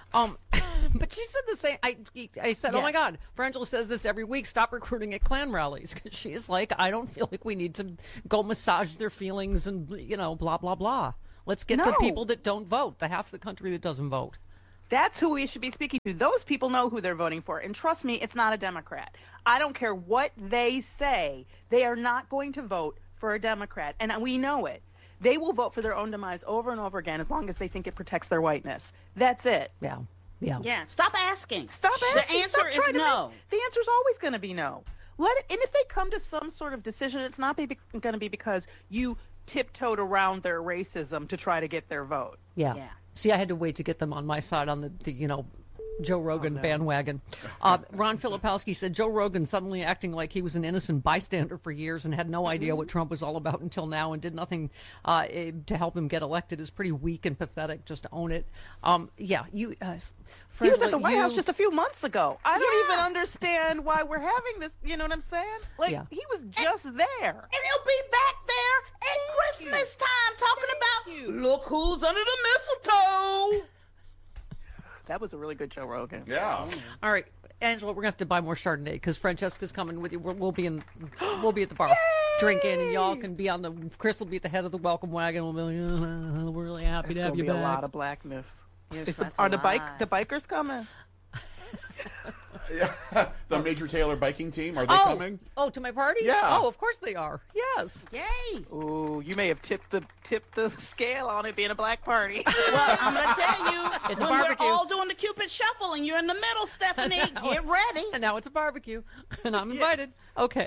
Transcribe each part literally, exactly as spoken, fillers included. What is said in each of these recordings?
Um, but she said the same. I, I said, yes. Oh my God, Frangela says this every week. Stop recruiting at Klan rallies, because she is like, I don't feel like we need to go massage their feelings and, you know, blah blah blah. Let's get no. to people that don't vote, the half of the country that doesn't vote. That's who we should be speaking to. Those people know who they're voting for. And trust me, it's not a Democrat. I don't care what they say. They are not going to vote for a Democrat. And we know it. They will vote for their own demise over and over again as long as they think it protects their whiteness. That's it. Yeah. Yeah. Yeah. Stop asking. Stop asking. The answer Stop is no. Make, the answer is always going to be no. Let it, and if they come to some sort of decision, it's not going to be because you tiptoed around their racism to try to get their vote. Yeah. Yeah. See, I had to wait to get them on my side on the, the you know, Joe Rogan oh, no. bandwagon. Uh, Ron Filipowski said Joe Rogan suddenly acting like he was an innocent bystander for years and had no idea what Trump was all about until now and did nothing uh, to help him get elected is pretty weak and pathetic. Just to own it. Um, yeah, you. Uh, he was at the White you, House just a few months ago. I don't yeah. even understand why we're having this. You know what I'm saying? Like yeah. he was just and, there, and he'll be back there at Thank Christmas you. time talking Thank about you. Look who's under the mistletoe. That was a really good Joe Rogan. Yeah. All right, Angela, we're gonna have to buy more Chardonnay because Francesca's coming with you. We're, we'll be in, we'll be at the bar Yay! drinking, and y'all can be on the. Chris will be at the head of the welcome wagon. We'll be like, uh, we're really happy it's to have you be back. A lot of blackness. Yes, the, are the bike the bikers coming? Yeah, the Major Taylor biking team, are they oh, coming? Oh, to my party? Yeah. Oh, of course they are. Yes. Yay. Ooh, you may have tipped the tipped the scale on it being a black party. Well, I'm going to tell you, it's when a barbecue. we're all doing the Cupid Shuffle and you're in the middle, Stephanie, get ready. And now it's a barbecue, and I'm invited. Yeah. Okay.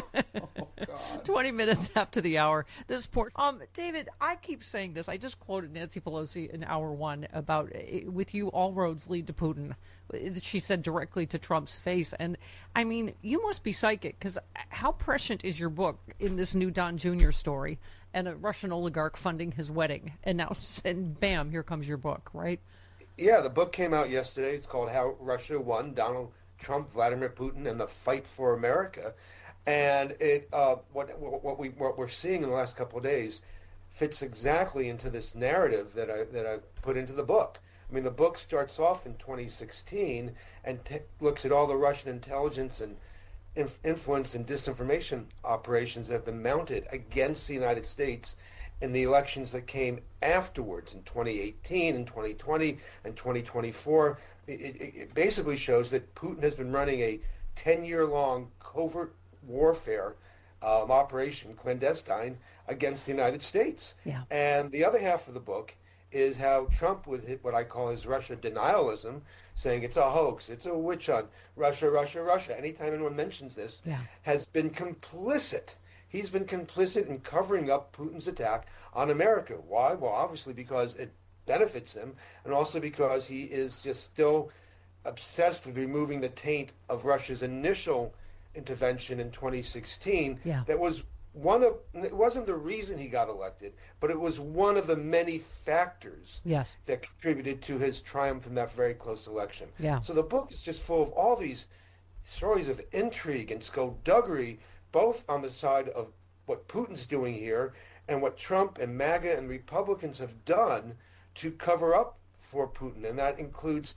Oh, God. twenty minutes after the hour. This poor... Um, David, I keep saying this. I just quoted Nancy Pelosi in hour one about, uh, with you, all roads lead to Putin. She said directly to Trump's face. And, I mean, you must be psychic, because how prescient is your book in this new Don Junior story and a Russian oligarch funding his wedding? And now, and bam, here comes your book, right? Yeah, the book came out yesterday. It's called How Russia Won, Donald Trump, Vladimir Putin, and the Fight for America. And it uh, what what we what we're seeing in the last couple of days fits exactly into this narrative that I that I put into the book. I mean, the book starts off in twenty sixteen and t- looks at all the Russian intelligence and inf- influence and disinformation operations that have been mounted against the United States in the elections that came afterwards in twenty eighteen and twenty twenty and twenty twenty-four. It, it, it basically shows that Putin has been running a ten-year-long covert warfare um, operation, clandestine, against the United States. Yeah. And the other half of the book is how Trump, with what I call his Russia denialism, saying it's a hoax, it's a witch hunt, Russia, Russia, Russia. Anytime anyone mentions this, yeah. has been complicit. He's been complicit in covering up Putin's attack on America. Why? Well, obviously because it benefits him, and also because he is just still obsessed with removing the taint of Russia's initial intervention in twenty sixteen. Yeah. That was one of, it wasn't the reason he got elected, but it was one of the many factors yes. that contributed to his triumph in that very close election. Yeah. So the book is just full of all these stories of intrigue and skullduggery, both on the side of what Putin's doing here and what Trump and MAGA and Republicans have done to cover up for Putin. And that includes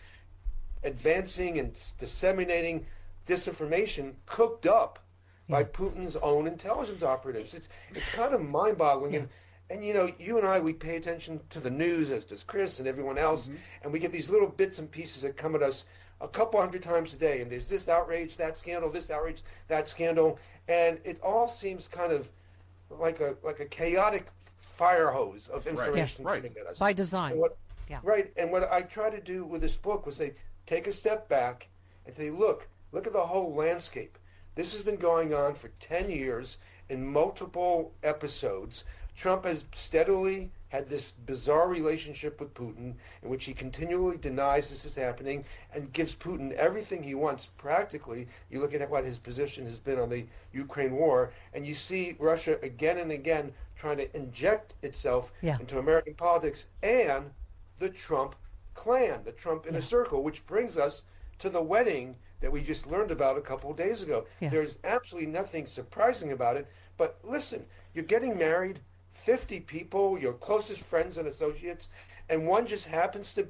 advancing and disseminating disinformation cooked up yeah. by Putin's own intelligence operatives. It's it's kind of mind-boggling. Yeah. And, and, you know, you and I, we pay attention to the news, as does Chris and everyone else, mm-hmm. and we get these little bits and pieces that come at us a couple hundred times a day. And there's this outrage, that scandal, this outrage, that scandal. And it all seems kind of like a like a chaotic fire hose of information right. coming at us. By design. What, yeah. Right. And what I try to do with this book was say, take a step back and say, look, look at the whole landscape. This has been going on for ten years in multiple episodes. Trump has steadily had this bizarre relationship with Putin in which he continually denies this is happening and gives Putin everything he wants practically. You look at what his position has been on the Ukraine war, and you see Russia again and again trying to inject itself yeah. into American politics and the Trump clan, the Trump inner yeah. circle, which brings us to the wedding that we just learned about a couple of days ago. Yeah. There's absolutely nothing surprising about it, but listen, you're getting married, fifty people, your closest friends and associates, and one just happens to be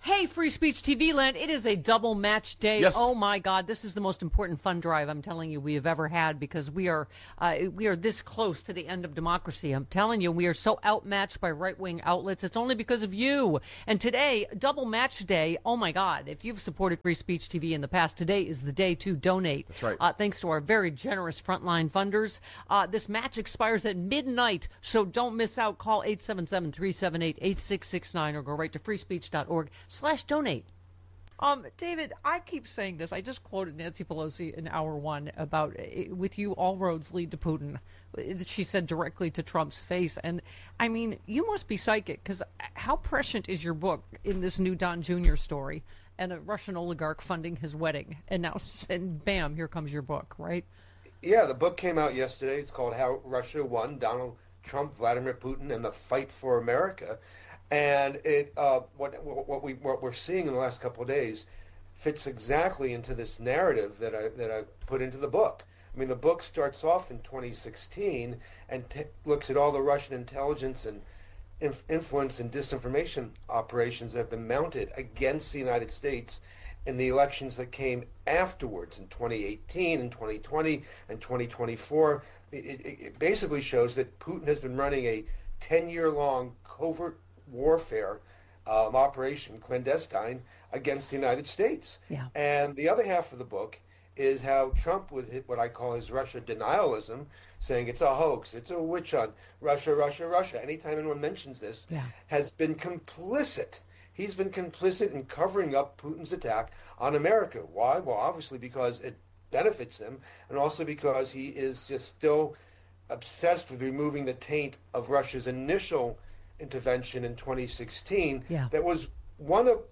Hey, Free Speech T V land, it is a double match day. Yes. Oh, my God. This is the most important fund drive, I'm telling you, we have ever had because we are uh, we are this close to the end of democracy. I'm telling you, we are so outmatched by right-wing outlets. It's only because of you. And today, double match day, oh, my God. If you've supported Free Speech T V in the past, today is the day to donate. That's right. Uh, thanks to our very generous frontline funders. Uh, this match expires at midnight, so don't miss out. Call eight seven seven, three seven eight, eight six six nine or go right to freespeech.org slash donate. Um, David, I keep saying this. I just quoted Nancy Pelosi in hour one about uh, with you, all roads lead to Putin. She said directly to Trump's face. And I mean, you must be psychic because how prescient is your book in this new Don Junior story and a Russian oligarch funding his wedding? And now, and bam, here comes your book, right? Yeah, the book came out yesterday. It's called How Russia Won, Donald Trump, Vladimir Putin, and the Fight for America. And it, uh, what what we what we're seeing in the last couple of days, fits exactly into this narrative that I that I put into the book. I mean, the book starts off in twenty sixteen and t- looks at all the Russian intelligence and inf- influence and disinformation operations that have been mounted against the United States in the elections that came afterwards in twenty eighteen and twenty twenty and twenty twenty-four. It, it, it basically shows that Putin has been running a ten-year-long covert warfare um, operation, clandestine, against the United States. Yeah. And the other half of the book is how Trump, with his, what I call his Russia denialism, saying it's a hoax, it's a witch hunt, Russia, Russia, Russia. Anytime anyone mentions this, Yeah. has been complicit. He's been complicit in covering up Putin's attack on America. Why? Well, obviously because it benefits him, and also because he is just still obsessed with removing the taint of Russia's initial intervention in twenty sixteen. Yeah. That was one of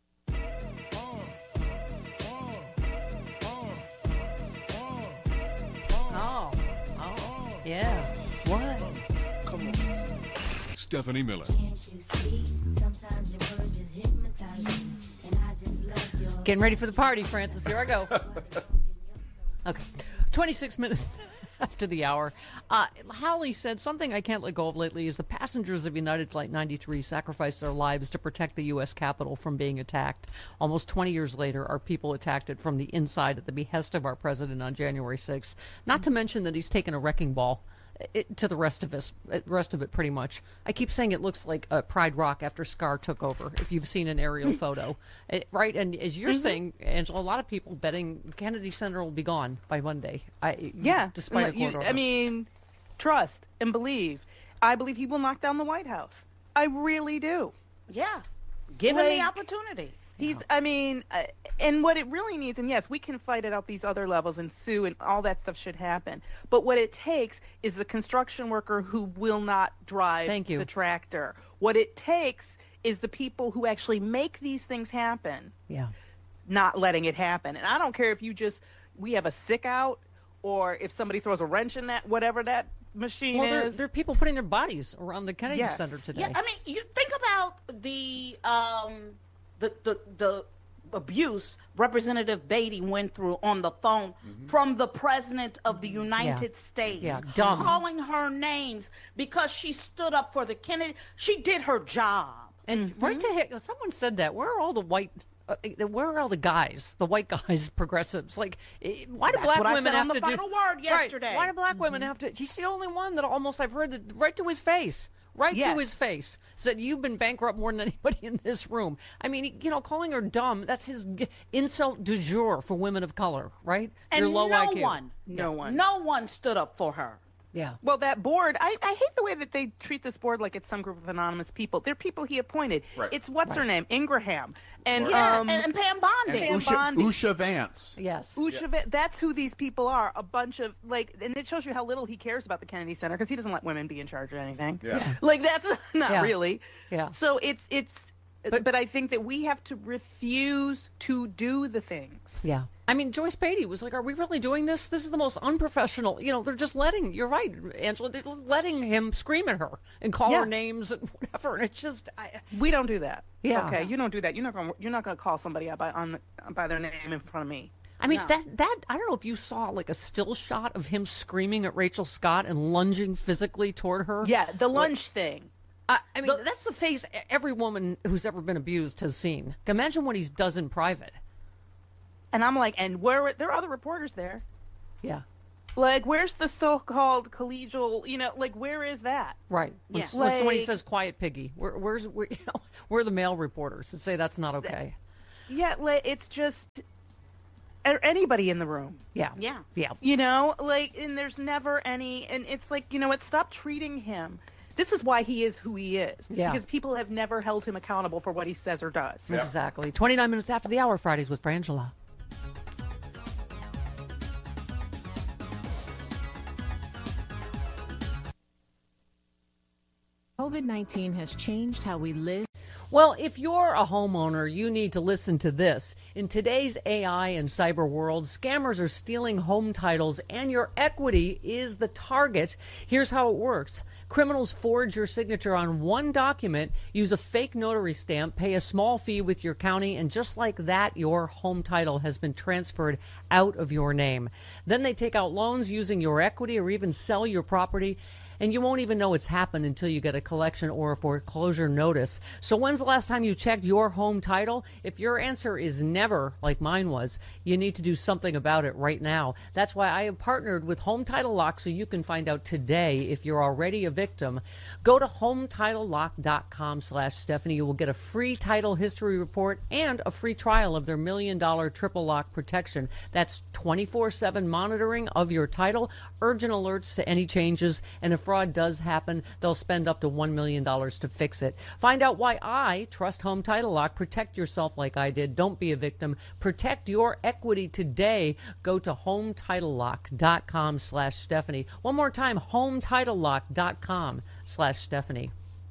Oh, oh, yeah. What? Stephanie Miller. Getting ready for the party, Francis. Here I go. Okay. twenty-six minutes after the hour. Uh, Howley said, something I can't let go of lately is the passengers of United Flight ninety-three sacrificed their lives to protect the U S Capitol from being attacked. Almost twenty years later, our people attacked it from the inside at the behest of our president on January sixth. Not to mention that he's taken a wrecking ball it, to the rest of us, rest of it pretty much. I keep saying it looks like uh, Pride Rock after Scar took over, if you've seen an aerial photo. It, right, and as you're mm-hmm. saying, Angela, a lot of people betting Kennedy Center will be gone by Monday. I, yeah. Despite a court you, order. I mean, trust and believe. I believe he will knock down the White House. I really do. Yeah. Give like, him the opportunity. He's, I mean, uh, and what it really needs, and yes, we can fight it out these other levels and sue and all that stuff should happen. But what it takes is the construction worker who will not drive Thank you. the tractor. What it takes is the people who actually make these things happen. Yeah. Not letting it happen. And I don't care if you just, we have a sick out or if somebody throws a wrench in that, whatever that machine well, there, is. there are people putting their bodies around the Kennedy Yes. Center today. Yeah, I mean, you think about the um, the, the the abuse Representative Beatty went through on the phone mm-hmm. from the President of the United yeah. States, yeah, dumb. calling her names because she stood up for the Kennedy. She did her job. And mm-hmm. right to hit, someone said that. Where are all the white? Uh, where are all the guys? The white guys, progressives. Like, eh, why do That's black what I women said have on the to final do? word yesterday. Right. Why do black Mm-hmm. women have to? She's the only one that almost I've heard that right to his face. Right Yes. to his face. Said, you've been bankrupt more than anybody in this room. I mean, you know, calling her dumb, that's his g- insult du jour for women of color, right? And You're low no I Q. one, No one. no one stood up for her. Yeah. Well, that board, I, I hate the way that they treat this board like it's some group of anonymous people. They're people he appointed. Right. It's what's her name? Ingraham. And, Yeah, um, and, and Pam Bondi. Pam Usha, Bondi. Usha Vance. Yes. Usha, Va- that's who these people are. A bunch of, like, and it shows you how little he cares about the Kennedy Center because he doesn't let women be in charge of anything. Yeah. Like, that's not Yeah. really. Yeah. So it's, it's, But- but, I think that we have to refuse to do the things. Yeah. I mean, Joyce Beatty was like, are we really doing this? This is the most unprofessional. You know, they're just letting, you're right, Angela, they're just letting him scream at her and call Yeah. her names and whatever. And it's just, I, We don't do that. Yeah. Okay, you don't do that. You're not going. You're not going to call somebody out by on by their name in front of me. I mean, No. that, that, I don't know if you saw like a still shot of him screaming at Rachel Scott and lunging physically toward her. Yeah, the lunch thing. I, I mean, The- that's the face every woman who's ever been abused has seen. Imagine what he does in private. And I'm like, and where there are other reporters there? Yeah. Like, where's the so-called collegial? You know, like, where is that? Right. When, Yeah. when somebody Like- says "quiet piggy," where, where's where, you know, where are the male reporters that say that's not okay? Yeah, like, it's just or anybody in the room. Yeah. Yeah. Yeah. You know, like, and there's never any, and it's like, you know what? Stop treating him. This is why he is who he is. Yeah. Because people have never held him accountable for what he says or does. Yeah. Exactly. twenty-nine minutes after the hour, Fridays with Frangela. COVID nineteen has changed how we live. Well, if you're a homeowner, you need to listen to this. In today's A I and cyber world, scammers are stealing home titles and your equity is the target. Here's how it works. Criminals forge your signature on one document, use a fake notary stamp, pay a small fee with your county, and just like that, your home title has been transferred out of your name. Then they take out loans using your equity or even sell your property. And you won't even know it's happened until you get a collection or a foreclosure notice. So when's the last time you checked your home title? If your answer is never, like mine was, you need to do something about it right now. That's why I have partnered with Home Title Lock so you can find out today if you're already a victim. Go to home title lock dot com slash Stephanie. You will get a free title history report and a free trial of their million dollar triple lock protection. That's twenty-four seven monitoring of your title, urgent alerts to any changes, and if fraud does happen, they'll spend up to one million dollars to fix it. Find out why I trust Home Title Lock. Protect yourself like I did. Don't be a victim. Protect your equity today. Go to home title lock dot com slash Stephanie. One more time, home title lock dot com slash Stephanie.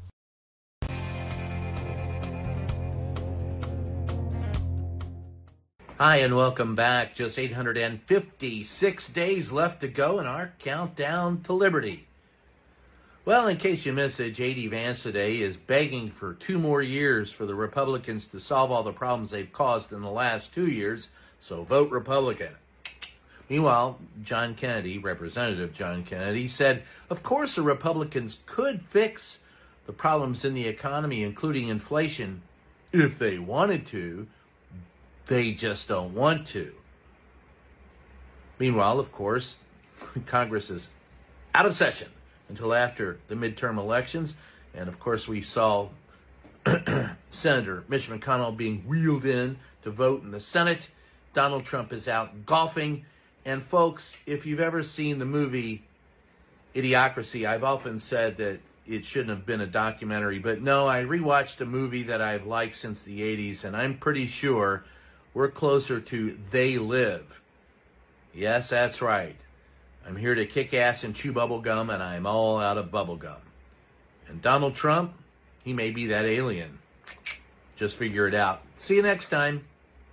Hi, and welcome back. Just eight hundred fifty-six days left to go in our countdown to liberty. Well, in case you missed it, J D. Vance today is begging for two more years for the Republicans to solve all the problems they've caused in the last two years, so vote Republican. Meanwhile, John Kennedy, Representative John Kennedy, said, of course the Republicans could fix the problems in the economy, including inflation, if they wanted to. They just don't want to. Meanwhile, of course, Congress is out of session until after the midterm elections. And of course, we saw Senator Mitch McConnell being wheeled in to vote in the Senate. Donald Trump is out golfing. And folks, if you've ever seen the movie Idiocracy, I've often said that it shouldn't have been a documentary. But no, I rewatched a movie that I've liked since the eighties, and I'm pretty sure we're closer to They Live. Yes, that's right. I'm here to kick ass and chew bubble gum, and I'm all out of bubble gum. And Donald Trump, he may be that alien. Just figure it out. See you next time.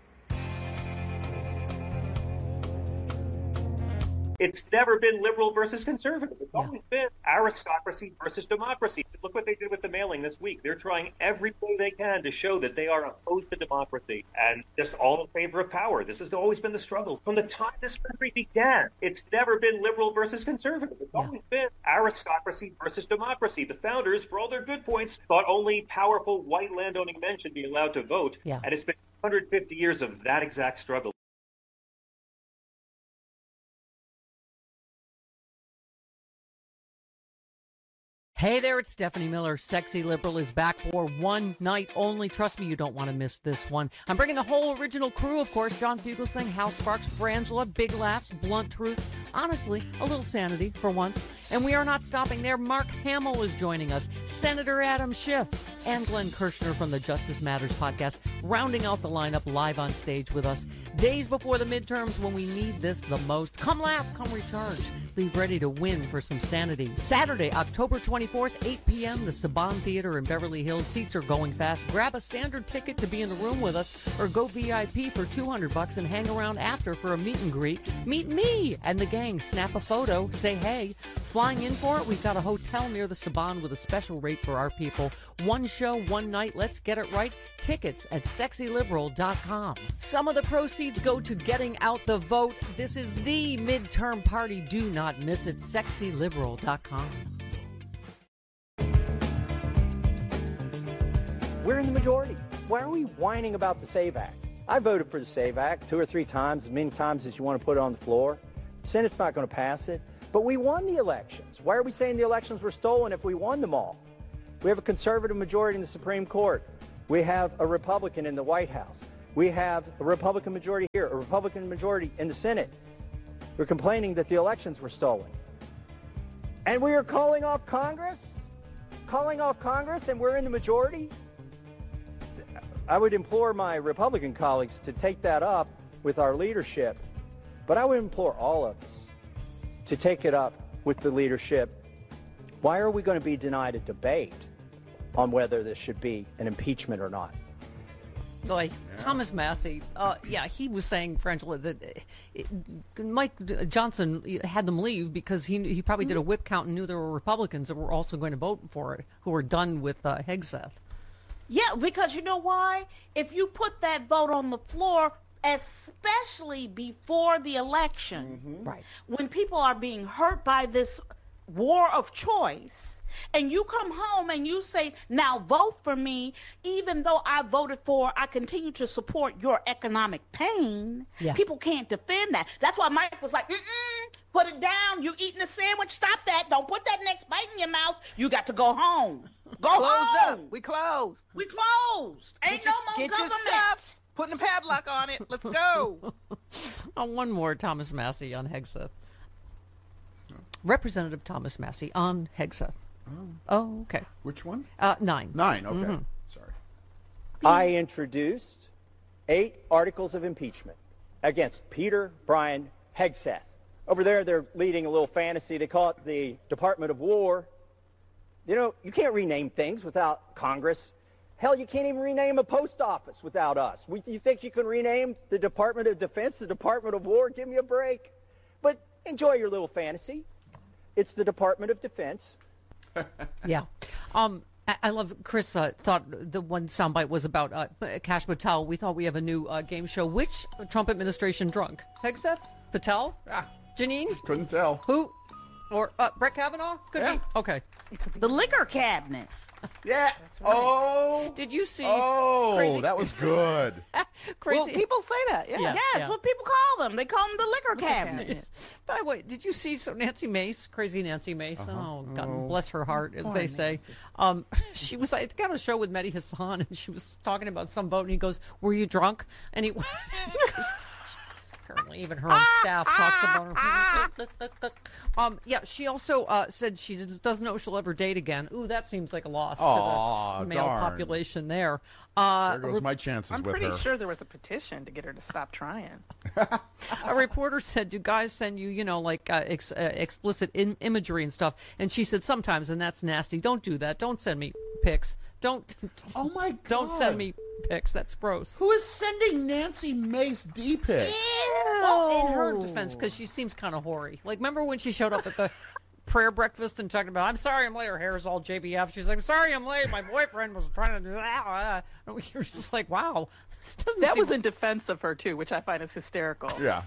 It's never been liberal versus conservative. It's always been aristocracy versus democracy. Look what they did with the mailing this week. They're trying every way they can to show that they are opposed to democracy and just all in favor of power. This has always been the struggle. From the time this country began, it's never been liberal versus conservative. It's always been aristocracy versus democracy. The founders, for all their good points, thought only powerful white landowning men should be allowed to vote. Yeah. And it's been one hundred fifty years of that exact struggle. Hey there, it's Stephanie Miller. Sexy Liberal is back for one night only. Trust me, you don't want to miss this one. I'm bringing the whole original crew, of course. John Fugelsang, Hal Sparks, Frangela, big laughs, blunt truths. Honestly, a little sanity for once. And we are not stopping there. Mark Hamill is joining us. Senator Adam Schiff and Glenn Kirshner from the Justice Matters podcast, rounding out the lineup live on stage with us. Days before the midterms when we need this the most. Come laugh, come recharge. Leave ready to win for some sanity. Saturday, October twenty-fourth, eight p.m., the Saban Theater in Beverly Hills. Seats are going fast. Grab a standard ticket to be in the room with us, or go V I P for two hundred bucks and hang around after for a meet and greet. Meet me and the gang. Snap a photo. Say hey. Flying in for it, we've got a hotel near the Saban with a special rate for our people. One show, one night. Let's get it right. Tickets at sexy liberal dot com. Some of the proceeds go to getting out the vote. This is the midterm party. Do not miss it. sexy liberal dot com. We're in the majority. Why are we whining about the SAVE Act? I voted for the SAVE Act two or three times, as many times as you want to put it on the floor. The Senate's not going to pass it. But we won the elections. Why are we saying the elections were stolen if we won them all? We have a conservative majority in the Supreme Court. We have a Republican in the White House. We have a Republican majority here, a Republican majority in the Senate. We're complaining that the elections were stolen. And we are calling off Congress? Calling off Congress, and we're in the majority? I would implore my Republican colleagues to take that up with our leadership. But I would implore all of us to take it up with the leadership. Why are we going to be denied a debate on whether this should be an impeachment or not? Like yeah. Thomas Massey, uh, yeah, he was saying, Frangela, that it, Mike Johnson had them leave because he he probably did a whip count and knew there were Republicans that were also going to vote for it, who were done with uh, Hegseth. Yeah, because you know why? If you put that vote on the floor, especially before the election, mm-hmm. right, when people are being hurt by this war of choice, and you come home and you say, now vote for me, even though I voted for, I continue to support your economic pain, yeah. people can't defend that. That's why Mike was like, mm-mm, put it down. You eating a sandwich? Stop that. Don't put that next bite in your mouth. You got to go home. Go Closed home. Up. We closed. We closed. Ain't get no your, more get government. Your stuff. Putting a padlock on it. Let's go. Oh, one more Thomas Massey on Hegseth. Representative Thomas Massey on Hegseth. Oh. oh, okay. Which one? Uh, nine. Nine, okay. Mm-hmm. Sorry. I introduced eight articles of impeachment against Peter Brian Hegseth. Over there, they're leading a little fantasy. They call it the Department of War. You know, you can't rename things without Congress. Hell, you can't even rename a post office without us. We, you think you can rename the Department of Defense the Department of War? Give me a break. But enjoy your little fantasy. It's the Department of Defense. Yeah. Um, I, I love, Chris uh, thought the one soundbite was about uh, Kash Patel. We thought we have a new uh, game show. Which Trump administration drunk? Hegseth? Patel? Ah, Janine? Couldn't tell. Who? Or uh, Brett Kavanaugh? Could yeah. be. Okay. The liquor cabinet. Yeah. Right. Oh. Did you see? Oh, crazy... that was good. Crazy. Well, people say that. Yeah. Yeah, yeah. that's what people call them. They call them the liquor cabinet. By the way, did you see so Nancy Mace, crazy Nancy Mace? Uh-huh. Oh, God oh. bless her heart, as Poor they Nancy. say. Um, she was, I think, on a show with Mehdi Hassan, and she was talking about some vote, and he goes, "Were you drunk?" And he. Apparently, even her own staff talks about her. um, yeah, she also uh, said she just doesn't know if she'll ever date again. Ooh, that seems like a loss Aw, to the male darn. population there. Uh, There goes my chances I'm with pretty her. sure there was a petition to get her to stop trying. A reporter said, "Do guys send you, you know, like uh, ex- uh, explicit in- imagery and stuff?" And she said, "Sometimes, and that's nasty. Don't do that. Don't send me pics. Don't. Oh my God. Don't send me pics. That's gross." Who is sending Nancy Mace D pics? Well, in her defense, because she seems kind of hoary. Like, remember when she showed up at the prayer breakfast and talking about, "I'm sorry I'm late." Her hair's all J B F. She's like, "I'm sorry I'm late. My boyfriend was trying to do that." And you're just like, wow. This doesn't That seem... was in defense of her, too, which I find is hysterical. Yeah.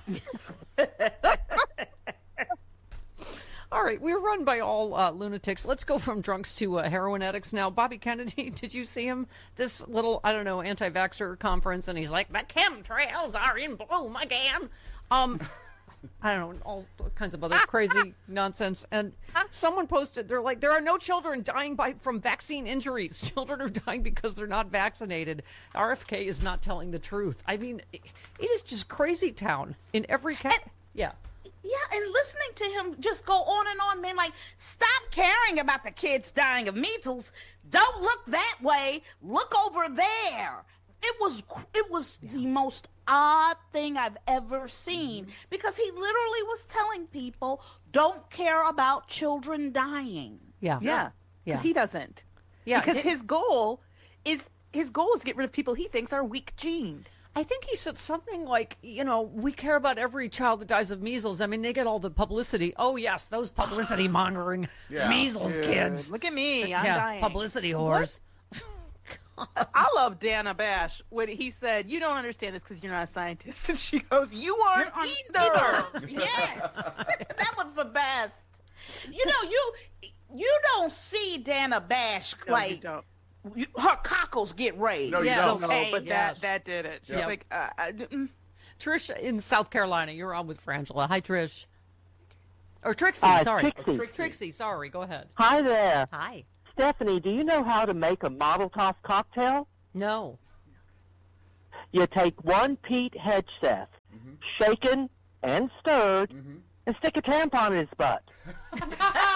All right, we're run by all uh, lunatics. Let's go from drunks to uh, heroin addicts now. Bobby Kennedy, did you see him? This little, I don't know, anti-vaxxer conference, and he's like, "The chemtrails are in bloom again." Um, I don't know, all kinds of other crazy nonsense. And someone posted, they're like, "There are no children dying by from vaccine injuries. Children are dying because they're not vaccinated." R F K is not telling the truth. I mean, it, it is just crazy town in every ca- yeah. Yeah, and listening to him just go on and on, man, like, stop caring about the kids dying of measles. Don't look that way. Look over there. It was it was yeah. the most odd thing I've ever seen, mm-hmm. because he literally was telling people, don't care about children dying. Yeah. Yeah. Because Yeah. he doesn't. Yeah. Because it- his goal is his goal is to get rid of people he thinks are weak-gened. I think he said something like, you know, we care about every child that dies of measles. I mean, they get all the publicity. Oh, yes, those publicity mongering Yeah. measles Dude, kids. Look at me. I'm yeah, dying. publicity whores. I love Dana Bash when he said, "You don't understand this because you're not a scientist." And she goes, "You aren't either." Yes. That was the best. You know, you you don't see Dana Bash No, like you don't. her cockles get raised. No, you Yes. don't. No, Okay? but Yes. that that did it. She's Yeah. like, uh, I, mm. Trish in South Carolina, you're on with Frangela. Hi, Trish. Or Trixie, Uh, sorry. Trixie. Trixie. Trixie, sorry. Go ahead. Hi there. Hi. Stephanie, do you know how to make a model toss cocktail? No. You take one peat hedgehog, Mm-hmm. shaken and stirred, and stick a tampon in his butt. Thank you.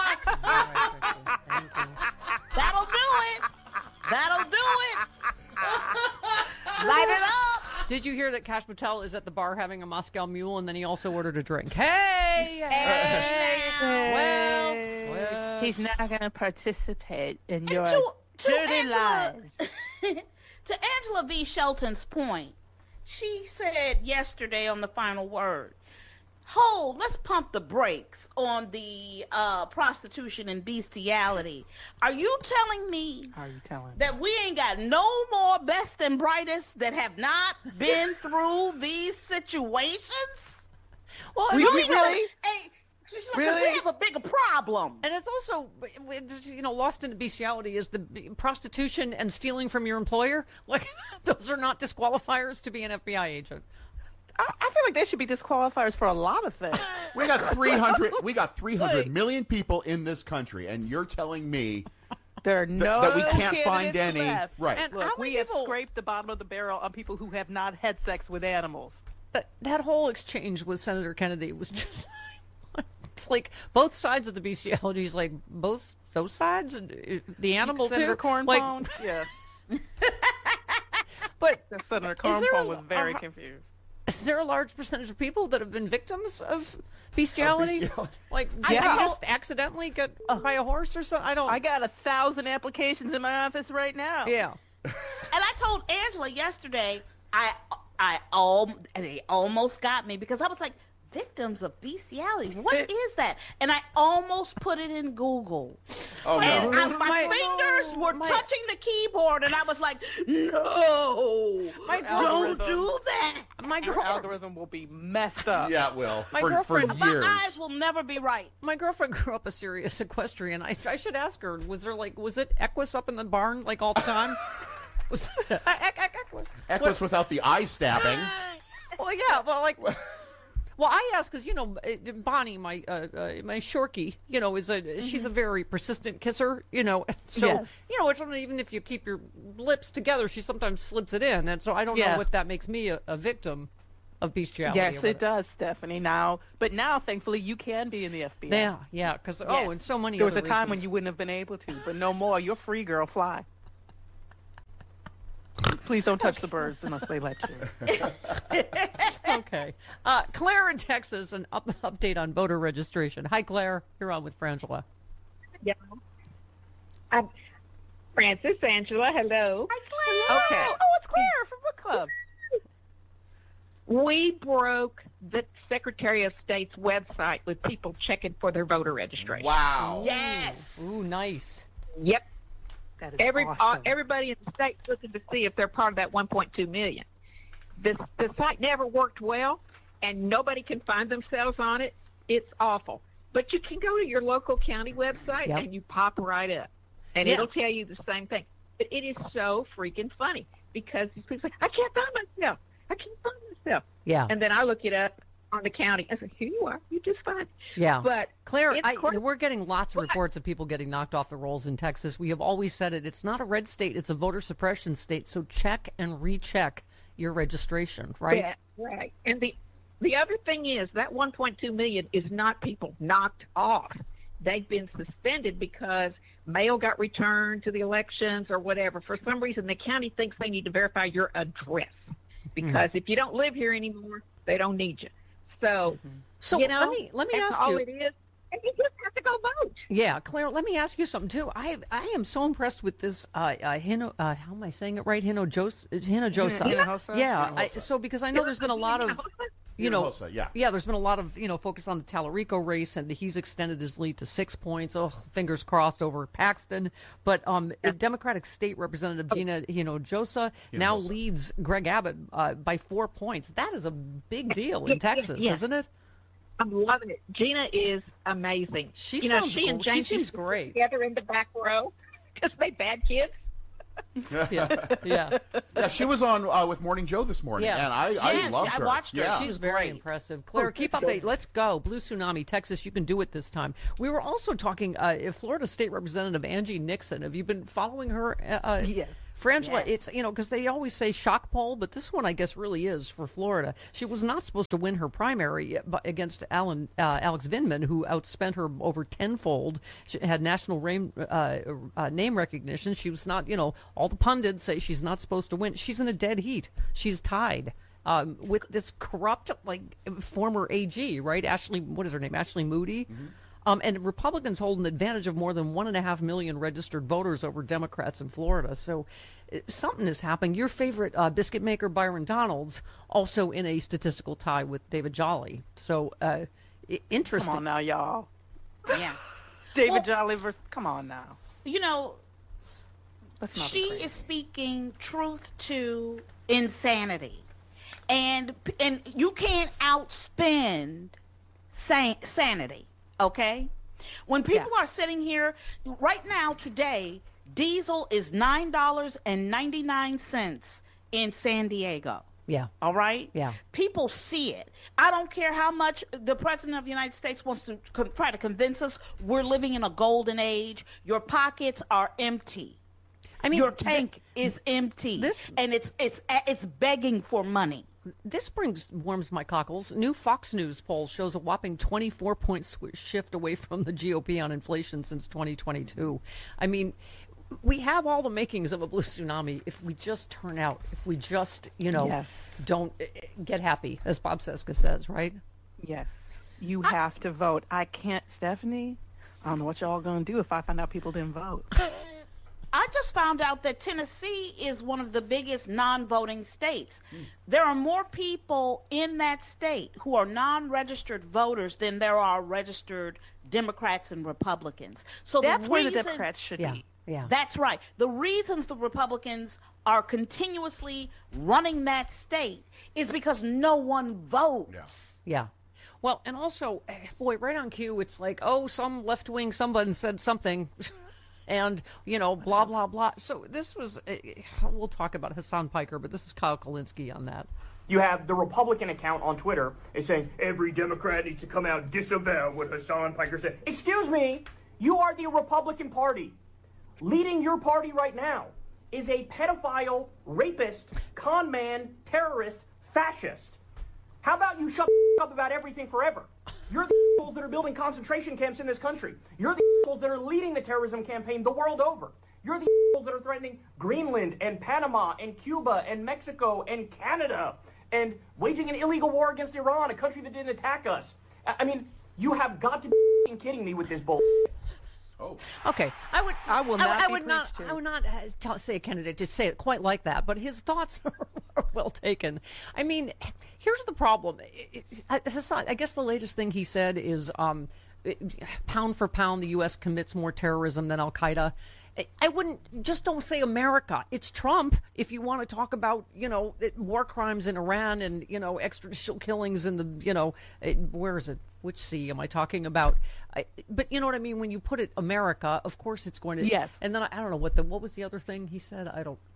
That'll do it. That'll do it. Light it up. Did you hear that Kash Patel is at the bar having a Moscow Mule, and then he also ordered a drink? Hey! Hey! Well, well. He's not going to participate in your to, to dirty Angela, lies. to Angela V. Shelton's point, she said yesterday on the final word, hold, let's pump the brakes on the uh, prostitution and bestiality. Are you telling me Are you telling me? that we ain't got no more best and brightest that have not been through these situations? Well, We- and we also- really? Hey, because Really? we have a bigger problem. And it's also, you know, lost in the bestiality is the prostitution and stealing from your employer. Like, those are not disqualifiers to be an F B I agent. I, I feel like they should be disqualifiers for a lot of things. We got three hundred. We got three hundred million people in this country, and you're telling me There are no that we can't find candidates any- left. right. And how Look, many we have people- scraped the bottom of the barrel on people who have not had sex with animals. That, that whole exchange with Senator Kennedy was just, it's like both sides of the bestiality is like both those sides, and uh, the animal Senator too. Cornpone, Like, yeah, but Senator Is there a- Cornpone was very uh, confused. is there a large percentage of people that have been victims of bestiality? bestiality? Like, Yeah. I just accidentally get by a horse or something? I don't. I got a thousand applications in my office right now. yeah. And I told Angela yesterday, I, I, al- they almost got me because I was like, victims of bestiality. What is that? And I almost put it in Google. Oh And no! I, my, My- fingers were my- touching the keyboard, and I was like, "No, My don't algorithm. do that." My Your girlfriend, algorithm will be messed up. Yeah, it will. My for, girlfriend- for My years. eyes will never be right. my girlfriend grew up a serious equestrian. I, I should ask her. Was there like, was it Equus up in the barn like all the time? Was that Equus? Equus without the eye stabbing. Well, yeah. Well, like. Well, I ask because you know uh, Bonnie, my uh, uh, my Shorky, you know, is a she's a very persistent kisser, you know. So Yes. you know, it's only even if you keep your lips together, she sometimes slips it in, and so I don't Yeah. know if that makes me a, a victim of bestiality. Yes, or it whatever. does, Stephanie. Now, but now, thankfully, you can be in the F B I. Yeah, yeah. Because oh, Yes. and so many. There was a other time when reasons. you wouldn't have been able to, but no more. You're free, girl. Fly. Please don't touch the birds unless they let you. Okay. Uh, Claire in Texas, an up, update on voter registration. Hi, Claire. You're on with Frangela. Yeah. I'm Francis, Angela, hello. Okay. Oh, it's Claire from Book Club. We broke the Secretary of State's website with people checking for their voter registration. Wow. Yes. Ooh, nice. Yep. That is Every awesome. uh, everybody in the state's looking to see if they're part of that one point two million. This the site never worked well, and nobody can find themselves on it. It's awful. But you can go to your local county website Yep. and you pop right up, and Yeah. it'll tell you the same thing. But it is so freaking funny because these people say, "I can't find myself. I can't find myself." Yeah. And then I look it up on the county. I say, "Here you are. You just fine." Yeah. But Claire, it's I, cor- we're getting lots of reports of people getting knocked off the rolls in Texas. We have always said it. It's not a red state. It's a voter suppression state. So check and recheck your registration, right? Yeah, right. And the the other thing is that one point two million is not people knocked off. They've been suspended because mail got returned to the elections or whatever. For some reason, the county thinks they need to verify your address because if you don't live here anymore, they don't need you. So, So you know, let me let me that's ask all you. it is. And you just have to go vote. Yeah, Claire, let me ask you something too. I I am so impressed with this. Uh, uh, Hino, uh how am I saying it right? Hinojosa. Hinojosa. Hinojosa? Yeah. I, Hinojosa. so because I know there's been a lot of. You know, Hinojosa, yeah. yeah, there's been a lot of, you know, focus on the Tallarico race, and he's extended his lead to six points. Oh, fingers crossed over Paxton. But um, Democratic State Representative Gina Hinojosa now Hinojosa. leads Greg Abbott uh, by four points. That is a big deal in Texas, yeah. isn't it? I'm loving it. Gina is amazing. She you know, sounds she and cool. She James seems used to sit great. together in the back row because they bad kids. yeah, yeah. Yeah, she was on uh, with Morning Joe this morning, Yeah. and I, Yes, I loved I her. watched her. Yeah. She's very impressive. Claire, keep up. The, let's go. Blue Tsunami, Texas, you can do it this time. We were also talking, uh, Florida State Representative Angie Nixon. Have you been following her? Uh, Yes. Frangela, Yes. it's, you know, because they always say shock poll, but this one I guess really is for Florida. She was not supposed to win her primary against Alan, uh, Alex Vindman, who outspent her over tenfold. She had national name, uh, uh, name recognition. She was not, you know, all the pundits say she's not supposed to win. She's in a dead heat. She's tied. Um, with this corrupt, like, former A G, right? Ashley, what is her name? Ashley Moody? Mm-hmm. Um, and Republicans hold an advantage of more than one and a half million registered voters over Democrats in Florida. So uh, something is happening. Your favorite uh, biscuit maker, Byron Donalds, also in a statistical tie with David Jolly. So uh, I- interesting. Come on now, y'all. Yeah. David Well- Jolly versus, come on now. You know, Let's not be she crazy. is speaking truth to insanity. And and you can't outspend san- sanity, okay? When people Yeah. are sitting here right now today, diesel is nine dollars and ninety-nine cents in San Diego. Yeah. All right? Yeah. People see it. I don't care how much the President of the United States wants to co- try to convince us we're living in a golden age. Your pockets are empty. I mean, your tank is empty, this- and it's it's it's begging for money. This brings warms my cockles. New Fox News poll shows a whopping twenty-four point sw- shift away from the G O P on inflation since twenty twenty-two. I mean, we have all the makings of a blue tsunami if we just turn out, if we just, you know, Yes. don't uh, get happy, as Bob Seska says, right? Yes. You have to vote. I can't, Stephanie. I don't know what y'all going to do if I find out people didn't vote. I just found out that Tennessee is one of the biggest non-voting states. There are more people in that state who are non-registered voters than there are registered Democrats and Republicans. So That's the where the reason, Democrats should Yeah. be. Yeah. That's right. The reasons the Republicans are continuously running that state is because no one votes. Yeah. Well, and also, eh, boy, right on cue, it's like, oh, some left wing someone said something, and, you know, blah, blah, blah. So this was, uh, we'll talk about Hassan Piker, but this is Kyle Kalinske on that. You have the Republican account on Twitter is saying every Democrat needs to come out and disavow what Hassan Piker said. Excuse me, you are the Republican Party. Leading your party right now is a pedophile, rapist, con man, terrorist, fascist. How about you shut the up about everything forever? You're the assholes that are building concentration camps in this country. You're the assholes that are leading the terrorism campaign the world over. You're the assholes that are threatening Greenland and Panama and Cuba and Mexico and Canada and waging an illegal war against Iran, a country that didn't attack us. I I mean, you have got to be kidding me with this bull. Oh. Okay, I would. I will not I, be would not. preached to. I would not uh, t- say a candidate to say it quite like that. But his thoughts are well taken. I mean, here's the problem. It- it- I I guess the latest thing he said is, um, pound for pound, the U S commits more terrorism than Al Qaeda. I- I wouldn't just don't say America. It's Trump. If you want to talk about, you know, it- war crimes in Iran and, you know, extrajudicial killings in the, you know, it, where is it? Which sea am I talking about? I, but you know what I mean? When you put it America, of course it's going to. Yes. And then I, I don't know what the what was the other thing he said? I don't.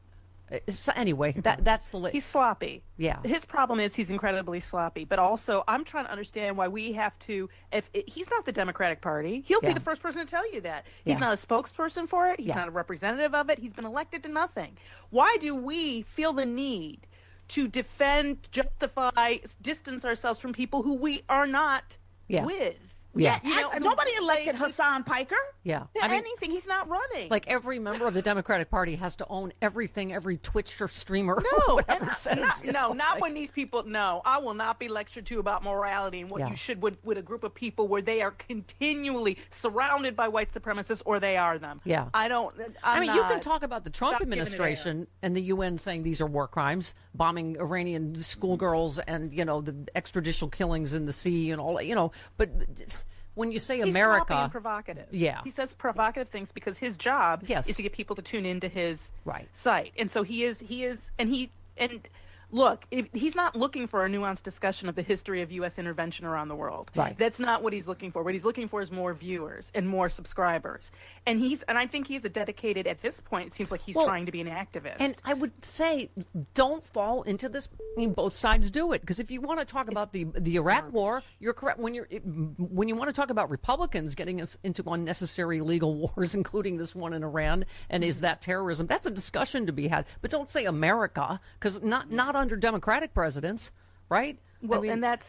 So anyway, that that's the. La- He's sloppy. Yeah. His problem is he's incredibly sloppy. But also, I'm trying to understand why we have to. If it, he's not the Democratic Party, he'll Yeah. be the first person to tell you that. He's Yeah. not a spokesperson for it. He's Yeah. not a representative of it. He's been elected to nothing. Why do we feel the need to defend, justify, distance ourselves from people who we are not Yeah. with? Yeah. You know, nobody elected Hassan Piker. Yeah. Yeah, I mean, anything. He's not running. like every member of the Democratic Party has to own everything every Twitch or streamer or No, whatever and I- says. not, you no, know, not like- when these people. No, I will not be lectured to about morality and what Yeah. you should with, with a group of people where they are continually surrounded by white supremacists or they are them. Yeah. I don't. I'm I mean, you can not- talk about the Trump Stop giving it administration and the U N saying these are war crimes, bombing Iranian schoolgirls and, you know, the extrajudicial killings in the sea and all that, you know, but when you say He's America. sloppy and provocative. Yeah. He says provocative things because his job Yes. is to get people to tune into his Right. site, and so he is. He is, and he and Look, if, he's not looking for a nuanced discussion of the history of U S intervention around the world. Right. That's not what he's looking for. What he's looking for is more viewers and more subscribers. And he's, and I think he's a dedicated, at this point, it seems like he's Well, trying to be an activist. And I would say, don't fall into this. I mean, both sides do it, because if you want to talk about the the Iraq War, you're correct. When you're when you want to talk about Republicans getting us into unnecessary legal wars, including this one in Iran, and is that terrorism? That's a discussion to be had. But don't say America, because not not under Democratic presidents, right? Well, I mean, and that's